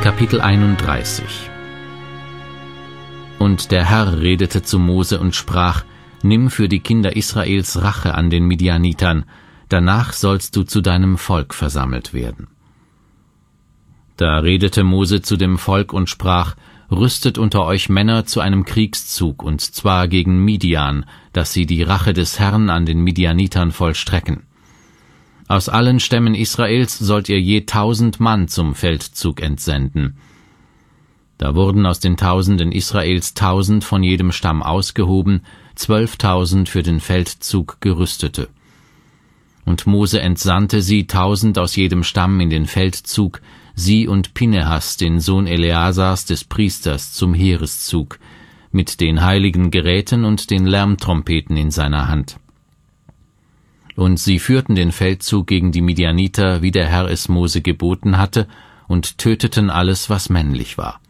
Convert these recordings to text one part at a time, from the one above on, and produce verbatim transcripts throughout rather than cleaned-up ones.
Kapitel einunddreißig. Und der Herr redete zu Mose und sprach: Nimm für die Kinder Israels Rache an den Midianitern, danach sollst du zu deinem Volk versammelt werden. Da redete Mose zu dem Volk und sprach: Rüstet unter euch Männer zu einem Kriegszug, und zwar gegen Midian, dass sie die Rache des Herrn an den Midianitern vollstrecken. Aus allen Stämmen Israels sollt ihr je tausend Mann zum Feldzug entsenden. Da wurden aus den Tausenden Israels tausend von jedem Stamm ausgehoben, zwölftausend für den Feldzug Gerüstete. Und Mose entsandte sie, tausend aus jedem Stamm in den Feldzug, sie und Pinehas, den Sohn Eleasars des Priesters, zum Heereszug, mit den heiligen Geräten und den Lärmtrompeten in seiner Hand. Und sie führten den Feldzug gegen die Midianiter, wie der Herr es Mose geboten hatte, und töteten alles, was männlich war.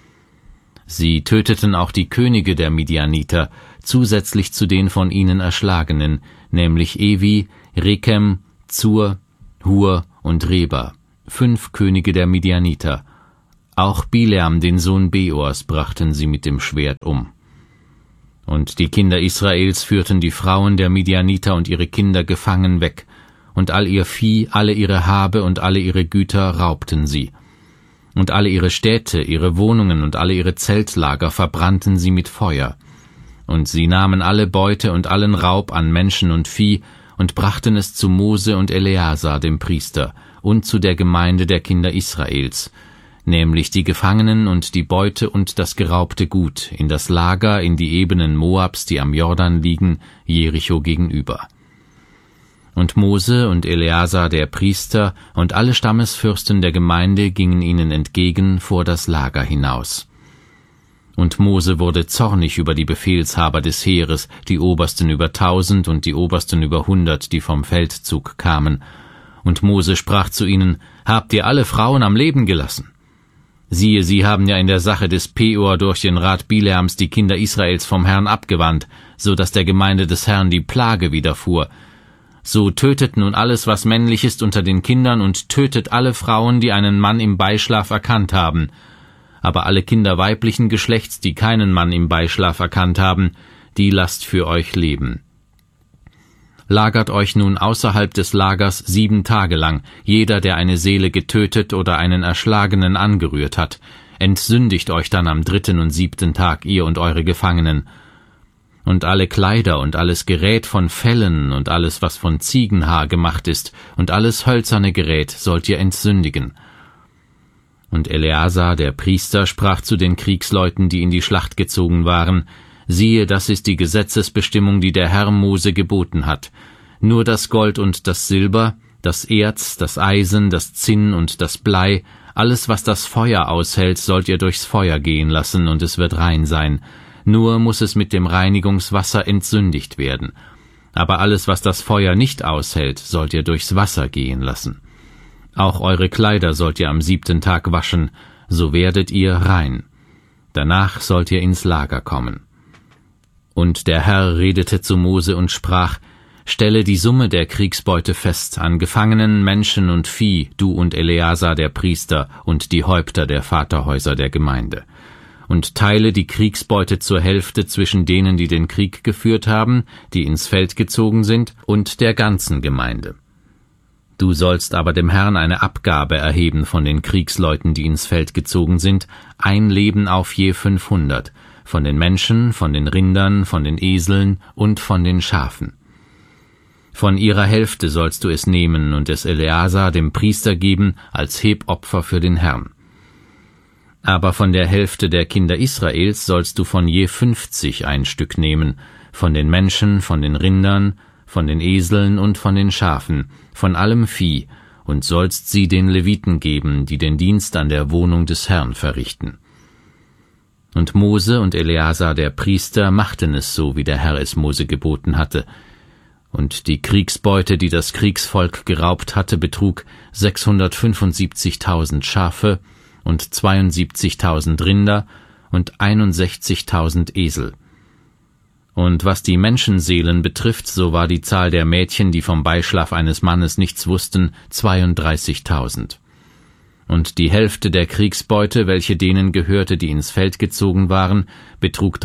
Sie töteten auch die Könige der Midianiter, zusätzlich zu den von ihnen Erschlagenen, nämlich Evi, Rekem, Zur, Hur und Reba, fünf Könige der Midianiter. Auch Bileam, den Sohn Beors, brachten sie mit dem Schwert um. Und die Kinder Israels führten die Frauen der Midianiter und ihre Kinder gefangen weg, und all ihr Vieh, alle ihre Habe und alle ihre Güter raubten sie. Und alle ihre Städte, ihre Wohnungen und alle ihre Zeltlager verbrannten sie mit Feuer. Und sie nahmen alle Beute und allen Raub an Menschen und Vieh und brachten es zu Mose und Eleasar, dem Priester, und zu der Gemeinde der Kinder Israels, nämlich die Gefangenen und die Beute und das geraubte Gut, in das Lager in die Ebenen Moabs, die am Jordan liegen, Jericho gegenüber. Und Mose und Eleasar der Priester und alle Stammesfürsten der Gemeinde gingen ihnen entgegen vor das Lager hinaus. Und Mose wurde zornig über die Befehlshaber des Heeres, die Obersten über tausend und die Obersten über hundert, die vom Feldzug kamen. Und Mose sprach zu ihnen: Habt ihr alle Frauen am Leben gelassen? Siehe, sie haben ja in der Sache des Peor durch den Rat Bileams die Kinder Israels vom Herrn abgewandt, so dass der Gemeinde des Herrn die Plage widerfuhr. So tötet nun alles, was männlich ist unter den Kindern, und tötet alle Frauen, die einen Mann im Beischlaf erkannt haben. Aber alle Kinder weiblichen Geschlechts, die keinen Mann im Beischlaf erkannt haben, die lasst für euch leben. Lagert euch nun außerhalb des Lagers sieben Tage lang, jeder, der eine Seele getötet oder einen Erschlagenen angerührt hat. Entsündigt euch dann am dritten und siebten Tag, ihr und eure Gefangenen. Und alle Kleider und alles Gerät von Fellen und alles, was von Ziegenhaar gemacht ist, und alles hölzerne Gerät sollt ihr entsündigen. Und Eleasar, der Priester, sprach zu den Kriegsleuten, die in die Schlacht gezogen waren: Siehe, das ist die Gesetzesbestimmung, die der Herr Mose geboten hat. Nur das Gold und das Silber, das Erz, das Eisen, das Zinn und das Blei, alles, was das Feuer aushält, sollt ihr durchs Feuer gehen lassen, und es wird rein sein. Nur muss es mit dem Reinigungswasser entsündigt werden. Aber alles, was das Feuer nicht aushält, sollt ihr durchs Wasser gehen lassen. Auch eure Kleider sollt ihr am siebten Tag waschen, so werdet ihr rein. Danach sollt ihr ins Lager kommen. Und der Herr redete zu Mose und sprach: Stelle die Summe der Kriegsbeute fest an Gefangenen, Menschen und Vieh, du und Eleasar der Priester und die Häupter der Vaterhäuser der Gemeinde. Und teile die Kriegsbeute zur Hälfte zwischen denen, die den Krieg geführt haben, die ins Feld gezogen sind, und der ganzen Gemeinde. Du sollst aber dem Herrn eine Abgabe erheben von den Kriegsleuten, die ins Feld gezogen sind, ein Leben auf je fünfhundert, von den Menschen, von den Rindern, von den Eseln und von den Schafen. Von ihrer Hälfte sollst du es nehmen und es Eleasar, dem Priester, geben als Hebopfer für den Herrn. Aber von der Hälfte der Kinder Israels sollst du von je fünfzig ein Stück nehmen, von den Menschen, von den Rindern, von den Eseln und von den Schafen, von allem Vieh, und sollst sie den Leviten geben, die den Dienst an der Wohnung des Herrn verrichten. Und Mose und Eleasar der Priester machten es so, wie der Herr es Mose geboten hatte. Und die Kriegsbeute, die das Kriegsvolk geraubt hatte, betrug sechshundertfünfundsiebzigtausend Schafe und zweiundsiebzigtausend Rinder und einundsechzigtausend Esel. Und was die Menschenseelen betrifft, so war die Zahl der Mädchen, die vom Beischlaf eines Mannes nichts wussten, zweiunddreißigtausend. Und die Hälfte der Kriegsbeute, welche denen gehörte, die ins Feld gezogen waren, betrug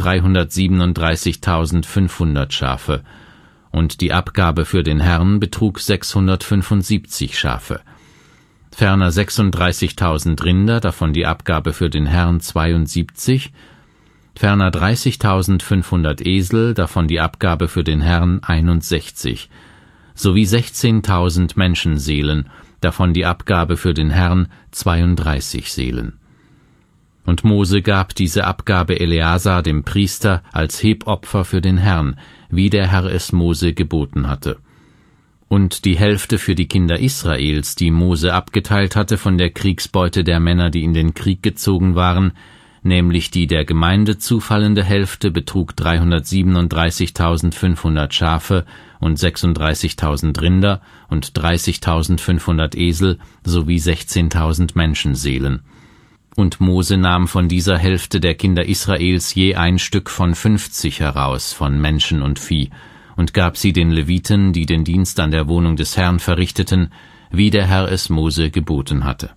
dreihundertsiebenunddreißigtausendfünfhundert Schafe, und die Abgabe für den Herrn betrug sechshundertfünfundsiebzig Schafe. Ferner sechsunddreißigtausend Rinder, davon die Abgabe für den Herrn zweiundsiebzig, ferner dreißigtausendfünfhundert Esel, davon die Abgabe für den Herrn einundsechzig, sowie sechzehntausend Menschenseelen, davon die Abgabe für den Herrn zweiunddreißig Seelen. Und Mose gab diese Abgabe Eleazar dem Priester als Hebopfer für den Herrn, wie der Herr es Mose geboten hatte. Und die Hälfte für die Kinder Israels, die Mose abgeteilt hatte von der Kriegsbeute der Männer, die in den Krieg gezogen waren, nämlich die der Gemeinde zufallende Hälfte, betrug dreihundertsiebenunddreißigtausendfünfhundert Schafe und sechsunddreißigtausend Rinder und dreißigtausendfünfhundert Esel sowie sechzehntausend Menschenseelen. Und Mose nahm von dieser Hälfte der Kinder Israels je ein Stück von fünfzig heraus, von Menschen und Vieh, und gab sie den Leviten, die den Dienst an der Wohnung des Herrn verrichteten, wie der Herr es Mose geboten hatte.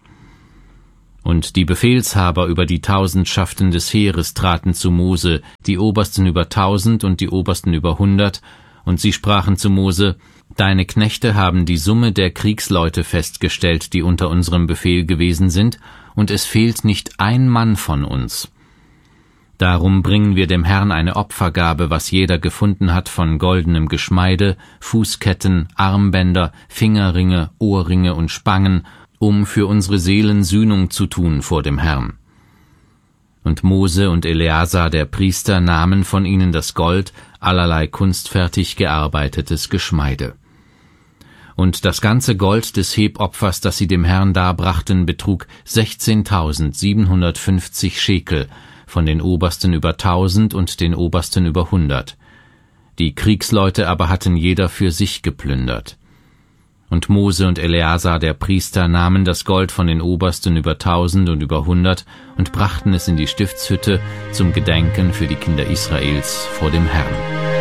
Und die Befehlshaber über die Tausendschaften des Heeres traten zu Mose, die Obersten über tausend und die Obersten über hundert, und sie sprachen zu Mose: Deine Knechte haben die Summe der Kriegsleute festgestellt, die unter unserem Befehl gewesen sind, und es fehlt nicht ein Mann von uns. Darum bringen wir dem Herrn eine Opfergabe, was jeder gefunden hat von goldenem Geschmeide, Fußketten, Armbänder, Fingerringe, Ohrringe und Spangen, um für unsere Seelen Sühnung zu tun vor dem Herrn. Und Mose und Eleazar der Priester nahmen von ihnen das Gold, allerlei kunstfertig gearbeitetes Geschmeide. Und das ganze Gold des Hebopfers, das sie dem Herrn darbrachten, betrug sechzehntausendsiebenhundertfünfzig Schekel, von den Obersten über tausend und den Obersten über hundert. Die Kriegsleute aber hatten jeder für sich geplündert. Und Mose und Eleazar der Priester nahmen das Gold von den Obersten über tausend und über hundert und brachten es in die Stiftshütte zum Gedenken für die Kinder Israels vor dem Herrn.